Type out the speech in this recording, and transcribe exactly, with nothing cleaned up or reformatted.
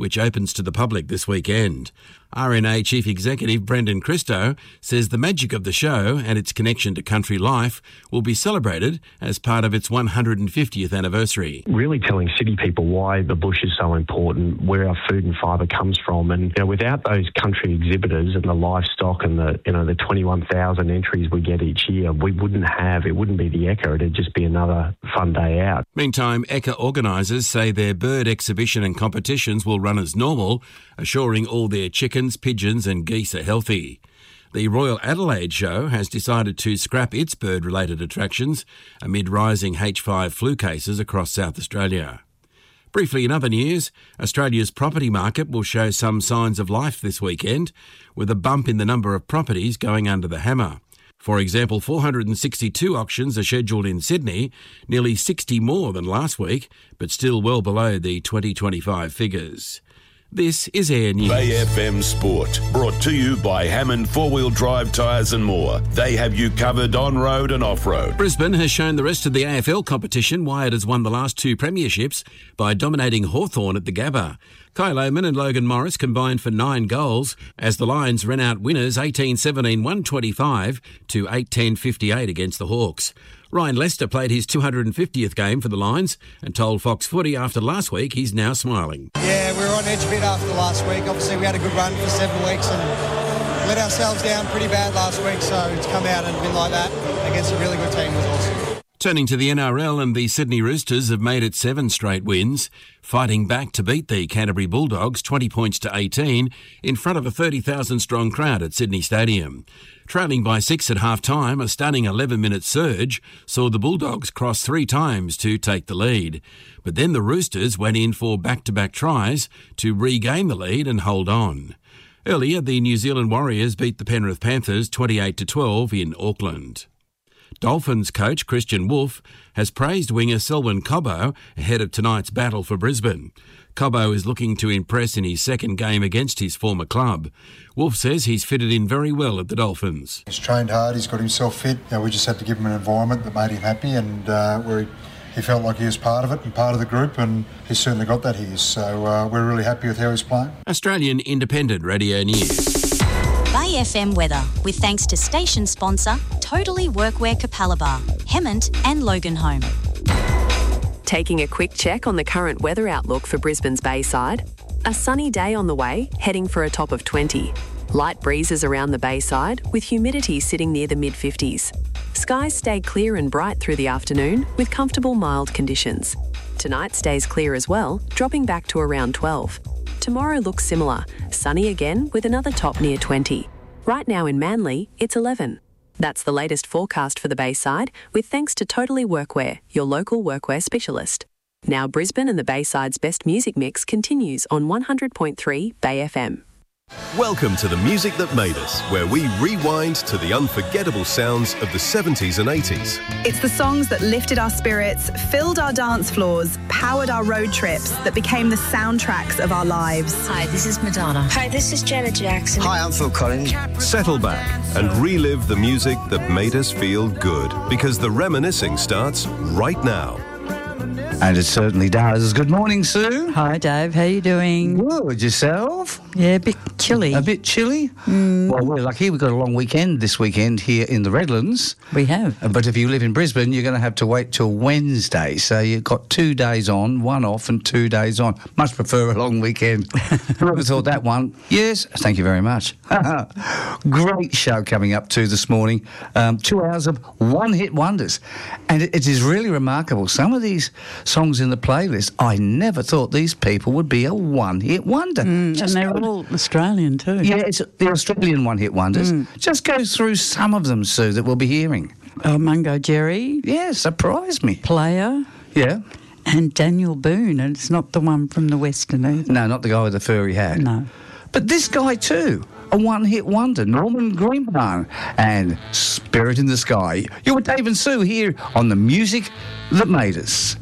which opens to the public this weekend. R N A Chief Executive Brendan Christo says the magic of the show and its connection to country life will be celebrated as part of its one hundred fiftieth anniversary. Really telling city people why the bush is so important, where our food and fibre comes from, and you know, without those country exhibitors and the livestock and the you know the twenty-one thousand entries we get each year, we wouldn't have, it wouldn't be the Ekka, it'd just be another fun day out. Meantime, Ekka organisers say their bird exhibition and competitions will run as normal, assuring all their chickens, pigeons and geese are healthy. The Royal Adelaide Show has decided to scrap its bird-related attractions amid rising H five flu cases across South Australia. Briefly in other news, Australia's property market will show some signs of life this weekend, with a bump in the number of properties going under the hammer. For example, four hundred sixty-two auctions are scheduled in Sydney, nearly sixty more than last week, but still well below the twenty twenty-five figures. This is Air News. Bay F M Sport, brought to you by Hammond Four-Wheel Drive Tyres and more. They have you covered on-road and off-road. Brisbane has shown the rest of the A F L competition why it has won the last two premierships by dominating Hawthorn at the Gabba. Kai Lohmann and Logan Morris combined for nine goals as the Lions ran out winners eighteen seventeen one twenty-five to eight ten fifty-eight against the Hawks. Ryan Lester played his two hundred fiftieth game for the Lions and told Fox Footy after last week he's now smiling. Yeah, we were on edge a bit after last week. Obviously, we had a good run for seven weeks and let ourselves down pretty bad last week, so to come out and win like that against a really good team was awesome. Turning to the N R L, and the Sydney Roosters have made it seven straight wins, fighting back to beat the Canterbury Bulldogs twenty points to eighteen in front of a thirty thousand strong crowd at Sydney Stadium. Trailing by six at half-time, a stunning eleven-minute surge saw the Bulldogs cross three times to take the lead. But then the Roosters went in for back-to-back tries to regain the lead and hold on. Earlier, the New Zealand Warriors beat the Penrith Panthers twenty-eight to twelve in Auckland. Dolphins coach Christian Wolf has praised winger Selwyn Cobbo ahead of tonight's battle for Brisbane. Cobbo is looking to impress in his second game against his former club. Wolf says he's fitted in very well at the Dolphins. He's trained hard, he's got himself fit. You know, we just had to give him an environment that made him happy and uh, where he, he felt like he was part of it and part of the group, and he's certainly got that here. So uh, we're really happy with how he's playing. Australian Independent Radio News. Bay F M weather, with thanks to station sponsor Totally Workwear Capalaba, Hemmant and Loganholme. Taking a quick check on the current weather outlook for Brisbane's Bayside. A sunny day on the way, heading for a top of twenty. Light breezes around the Bayside, with humidity sitting near the mid-fifties. Skies stay clear and bright through the afternoon, with comfortable mild conditions. Tonight stays clear as well, dropping back to around twelve. Tomorrow looks similar, sunny again with another top near twenty. Right now in Manly, it's eleven. That's the latest forecast for the Bayside, with thanks to Totally Workwear, your local workwear specialist. Now Brisbane and the Bayside's best music mix continues on one hundred point three Bay F M. Welcome to the Music That Made Us, where we rewind to the unforgettable sounds of the seventies and eighties. It's the songs that lifted our spirits, filled our dance floors, powered our road trips, that became the soundtracks of our lives. Hi, this is Madonna. Hi, this is Janet Jackson. Hi, I'm Phil Collins. Settle back and relive the music that made us feel good, because the reminiscing starts right now. And it certainly does. Good morning, Sue. Hi, Dave. How you doing? Good. Yourself? Yeah, a bit chilly. A bit chilly? Mm. Well, we're lucky. We've got a long weekend this weekend here in the Redlands. We have. But if you live in Brisbane, you're going to have to wait till Wednesday. So you've got two days on, one off and two days on. Much prefer a long weekend. Whoever thought that one? Yes. Thank you very much. Great show coming up too this morning. Um, two hours of one-hit wonders. And it, it is really remarkable. Some of these songs in the playlist, I never thought these people would be a one-hit wonder. Mm, and they're all Australian too. Yeah, it's the Australian one-hit wonders. Mm. Just go through some of them, Sue, that we'll be hearing. Oh, Mungo Jerry. Yeah, surprise me. Player. Yeah. And Daniel Boone, and it's not the one from the Western either. No, not the guy with the furry hat. No. But this guy too, a one-hit wonder, Norman Greenbaum, and Spirit in the Sky. You're with Dave and Sue here on the Music That Made Us.